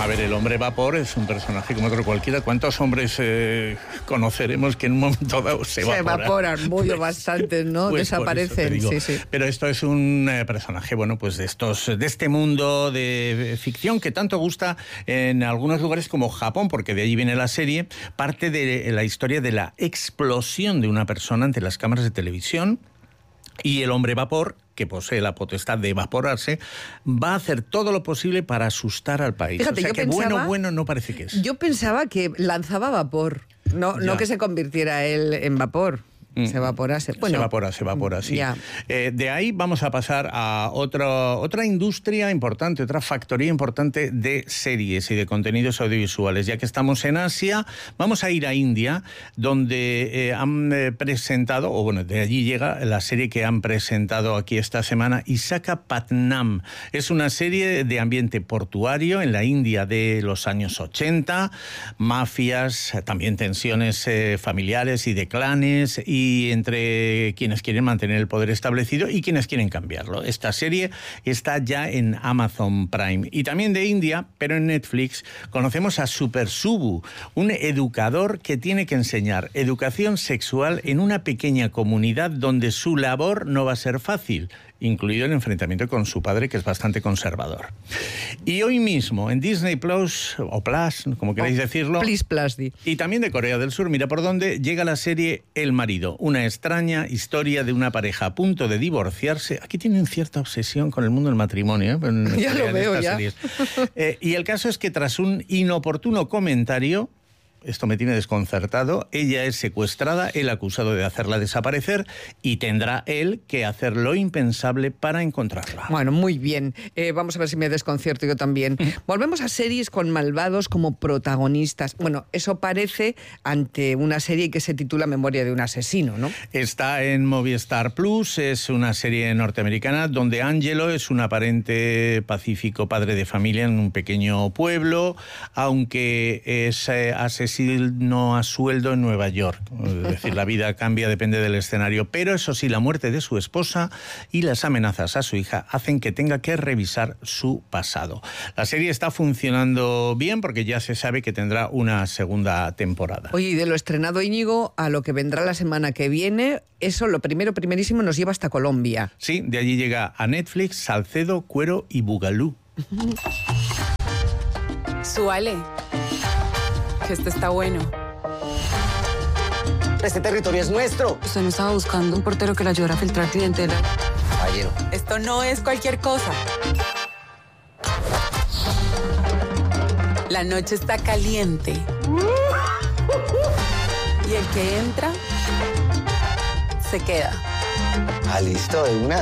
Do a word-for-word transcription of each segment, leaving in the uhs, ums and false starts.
A ver, el hombre vapor es un personaje como otro cualquiera. ¿Cuántos hombres eh, conoceremos que en un momento dado se evaporan? Se evaporan muy o bastantes, ¿no? Pues desaparecen. Sí, sí. Pero esto es un eh, personaje, bueno, pues de estos, de este mundo de ficción que tanto gusta en algunos lugares como Japón, porque de allí viene la serie. Parte de la historia de la explosión de una persona ante las cámaras de televisión. Y el hombre vapor, que posee la potestad de evaporarse, va a hacer todo lo posible para asustar al país. Fíjate, o sea yo que pensaba, bueno, bueno no parece que es. Yo pensaba que lanzaba vapor, no, no que se convirtiera él en vapor. Se evaporase. Bueno, se evapora, se evapora, sí. Eh, de ahí vamos a pasar a otro, otra industria importante, otra factoría importante de series y de contenidos audiovisuales. Ya que estamos en Asia, vamos a ir a India, donde eh, han eh, presentado, o bueno, de allí llega la serie que han presentado aquí esta semana, Visakhapatnam. Es una serie de ambiente portuario en la India de los años ochenta, mafias, también tensiones eh, familiares y de clanes, y Y entre quienes quieren mantener el poder establecido y quienes quieren cambiarlo. Esta serie está ya en Amazon Prime. Y también de India, pero en Netflix, conocemos a Super Subbu, un educador que tiene que enseñar educación sexual en una pequeña comunidad donde su labor no va a ser fácil, incluido el enfrentamiento con su padre, que es bastante conservador. Y hoy mismo, en Disney Plus, o Plus, como queráis oh, decirlo, Plus, Plus, di. y también de Corea del Sur, mira por dónde, llega la serie El marido, una extraña historia de una pareja a punto de divorciarse. Aquí tienen cierta obsesión con el mundo del matrimonio, ¿eh? En, ya lo veo, ya. Eh, y el caso es que tras un inoportuno comentario, esto me tiene desconcertado, ella es secuestrada, él acusado de hacerla desaparecer, y tendrá él que hacer lo impensable para encontrarla. Bueno, muy bien. Eh, vamos a ver si me desconcierto yo también. Volvemos a series con malvados como protagonistas. Bueno, eso parece ante una serie que se titula Memoria de un asesino, ¿no? Está en Movistar Plus, es una serie norteamericana donde Angelo es un aparente pacífico padre de familia en un pequeño pueblo, aunque es eh, asesino no a sueldo en Nueva York. Es decir, la vida cambia, depende del escenario. Pero eso sí, la muerte de su esposa y las amenazas a su hija hacen que tenga que revisar su pasado. La serie está funcionando bien porque ya se sabe que tendrá una segunda temporada. Oye, y de lo estrenado, Íñigo, a lo que vendrá la semana que viene, eso, lo primero, primerísimo, nos lleva hasta Colombia. Sí, de allí llega a Netflix Salcedo, Cuero y Bugalú. Súale. Que este está bueno. Este territorio es nuestro. Usted no estaba buscando un portero que le ayudara a filtrar clientela. Caballero. Esto no es cualquier cosa. La noche está caliente. Y el que entra, se queda. Ah, listo, de una.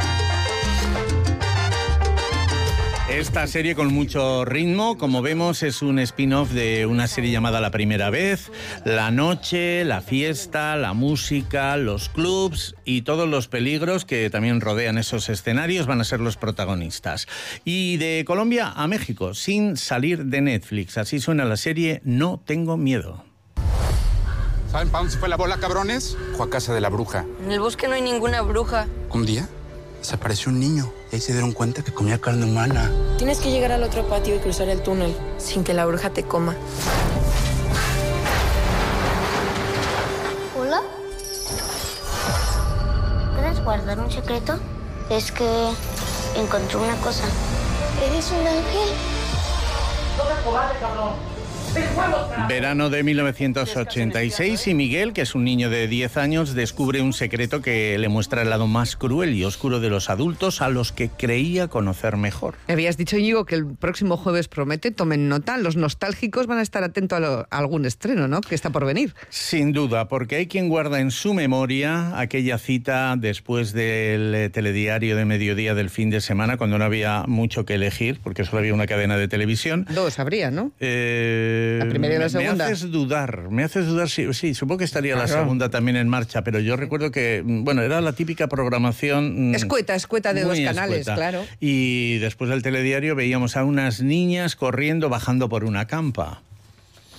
Esta serie con mucho ritmo, como vemos, es un spin-off de una serie llamada La Primera Vez. La noche, la fiesta, la música, los clubs y todos los peligros que también rodean esos escenarios van a ser los protagonistas. Y de Colombia a México, sin salir de Netflix. Así suena la serie No Tengo Miedo. ¿Saben para dónde se fue la bola, cabrones? Fue a casa de la bruja. En el bosque no hay ninguna bruja. Un día se apareció un niño y ahí se dieron cuenta que comía carne humana. Tienes que llegar al otro patio y cruzar el túnel sin que la bruja te coma. ¿Hola? ¿Quieres guardar un secreto? Es que encontré una cosa. ¿Eres un ángel? ¡No te cobarde, cabrón! Verano de mil novecientos ochenta y seis y Miguel, que es un niño de diez años, descubre un secreto que le muestra el lado más cruel y oscuro de los adultos a los que creía conocer mejor. Me habías dicho, Íñigo, que el próximo jueves promete, tomen nota, los nostálgicos van a estar atentos a, lo, a algún estreno, ¿no?, que está por venir. Sin duda, porque hay quien guarda en su memoria aquella cita después del telediario de mediodía del fin de semana, cuando no había mucho que elegir, porque solo había una cadena de televisión. Dos habría, ¿no? Eh... La primera y la segunda. Me haces dudar, me haces dudar, sí, sí supongo que estaría claro. La segunda también en marcha, pero yo recuerdo que, bueno, era la típica programación... Escueta, escueta de dos canales, escueta. Claro. Y después del telediario veíamos a unas niñas corriendo, bajando por una campa.